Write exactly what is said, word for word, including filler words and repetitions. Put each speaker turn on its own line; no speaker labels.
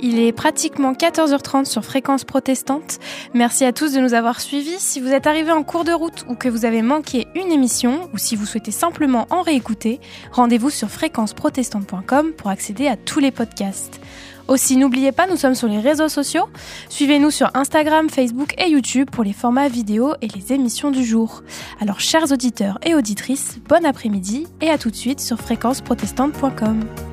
Il est pratiquement quatorze heures trente sur Fréquence Protestante. Merci à tous de nous avoir suivis. Si vous êtes arrivés en cours de route ou que vous avez manqué une émission, ou si vous souhaitez simplement en réécouter, rendez-vous sur fréquence protestante point com pour accéder à tous les podcasts. Aussi, n'oubliez pas, nous sommes sur les réseaux sociaux. Suivez-nous sur Instagram, Facebook et YouTube pour les formats vidéo et les émissions du jour. Alors, chers auditeurs et auditrices, bon après-midi et à tout de suite sur fréquence protestante point com.